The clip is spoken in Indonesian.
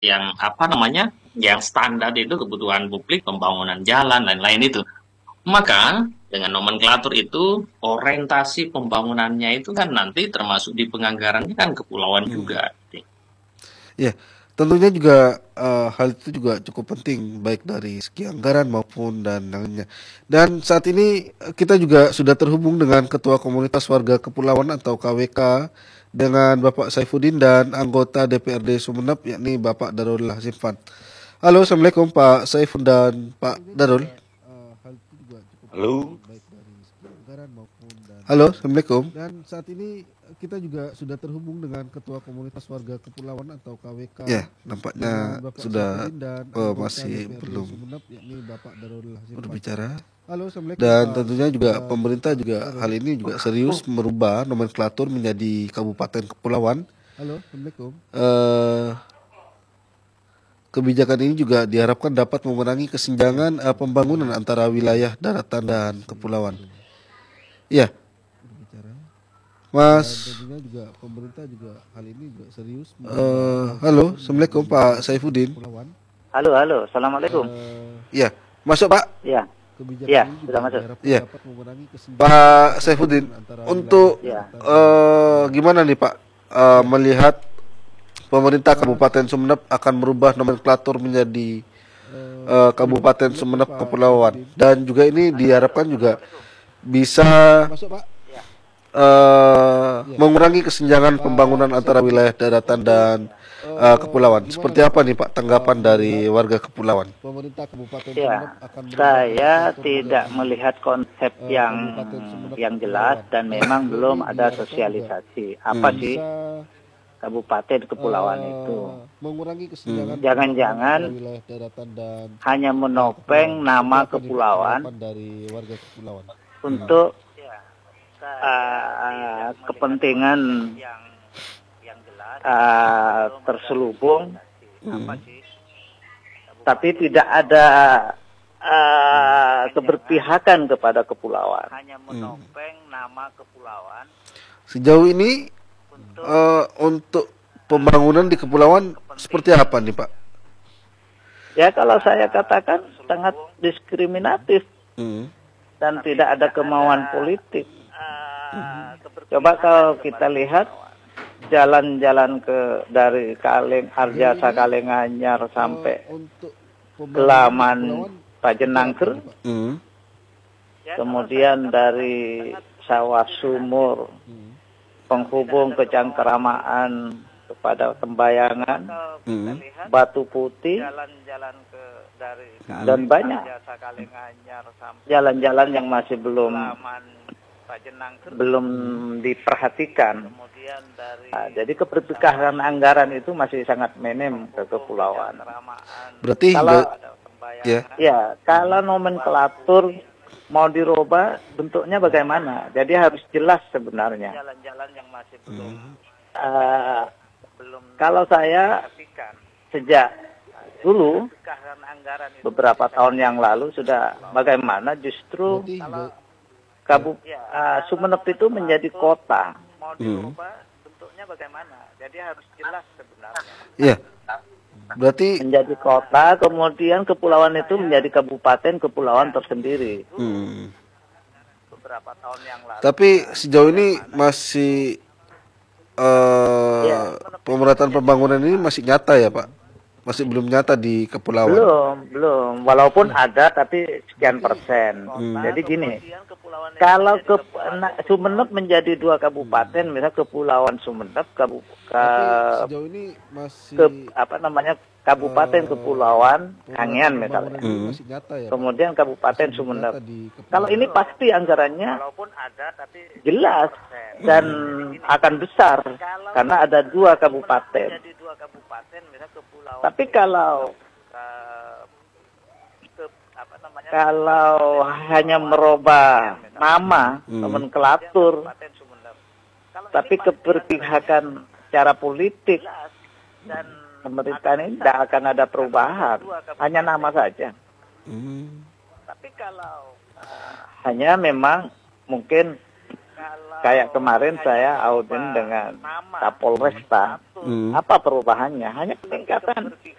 yang apa namanya, yang standar itu kebutuhan publik, pembangunan jalan, lain-lain itu. Maka dengan nomenklatur itu orientasi pembangunannya itu kan nanti termasuk di penganggarannya kan kepulauan Hmm. juga. Ya, tentunya juga hal itu juga cukup penting baik dari segi anggaran maupun dan lainnya. Dan saat ini kita juga sudah terhubung dengan Ketua Komunitas Warga Kepulauan atau KWK dengan Bapak Saifuddin dan anggota DPRD Sumeneb yakni Bapak Darul Hasimfan. Halo, Assalamualaikum Pak Saiful dan Pak Darul. Halo, Halo, Assalamualaikum. Dan saat ini kita juga sudah terhubung dengan Ketua Komunitas Warga Kepulauan atau KWK. Ya, nampaknya sudah masih belum berbicara. Halo, Assalamualaikum. Dan tentunya juga pemerintah juga hal ini juga serius merubah nomenklatur menjadi kabupaten kepulauan. Halo, Assalamualaikum. Kebijakan ini juga diharapkan dapat mengurangi kesenjangan pembangunan antara wilayah daratan dan kepulauan. Iya, Mas. Halo, Assalamualaikum Pak Saifuddin. Halo, halo, assalamualaikum. Iya, masuk Pak. Ya, ya, sudah masuk. Iya, Pak Saifuddin. Untuk Ya, gimana nih Pak melihat pemerintah Kabupaten Sumeneb akan merubah nomenklatur menjadi Kabupaten Sumeneb Kepulauan, dan juga ini diharapkan juga bisa mengurangi kesenjangan pembangunan antara wilayah daratan dan kepulauan. Seperti apa nih Pak tanggapan dari warga kepulauan? ya, saya tidak melihat konsep yang jelas dan memang belum ada sosialisasi. Apa sih kabupaten kepulauan itu? Jangan-jangan hanya menopeng nama kepulauan untuk kepentingan terselubung, tapi tidak ada keberpihakan kepada kepulauan. Hanya menopeng nama kepulauan. Sejauh ini untuk pembangunan di kepulauan seperti apa nih Pak? Ya, kalau saya katakan sangat diskriminatif dan tidak ada kemauan politik. Coba kalau kita lihat jalan-jalan dari Arjasa Kalenganyar sampai Kelaman Pajenangker, kemudian dari Sawah Sumur penghubung ke Cangkeramaan kepada Tembayangan, Batu Putih, dan banyak jalan-jalan yang masih belum diperhatikan. Nah, jadi keberpihakan anggaran itu masih sangat minim ke kepulauan. Berarti kalau nomenklatur mau dirubah, bentuknya bagaimana? Jadi harus jelas sebenarnya. Kalau saya sejak dulu beberapa tahun yang lalu sudah bagaimana justru Sumeneb itu menjadi kota. Bentuknya bagaimana? Jadi harus jelas sebenarnya. Iya. Berarti menjadi kota, kemudian kepulauan itu menjadi kepulauan tersendiri. Beberapa tahun yang lalu. Tapi sejauh ini masih pemerataan pembangunan ini masih nyata ya Pak? Masih belum nyata di kepulauan? Belum. Walaupun ada, tapi sekian persen. Jadi gini, kalau Sumeneb menjadi 2 kabupaten, misalnya Kepulauan Sumeneb, sejauh ini masih Kabupaten Kepulauan Kangean misalnya. Kemudian Kabupaten Sumeneb. Kalau ini pasti anggarannya jelas dan akan besar karena ada 2 kabupaten. Tapi kalau hanya merubah nama, nomenklatur, tapi keberpihakan secara politik dan pemerintahan ini tidak akan ada perubahan, hanya nama saja. Tapi kalau hanya memang mungkin kayak kemarin saya audin dengan Kapolresta, apa perubahannya? Hanya peningkatan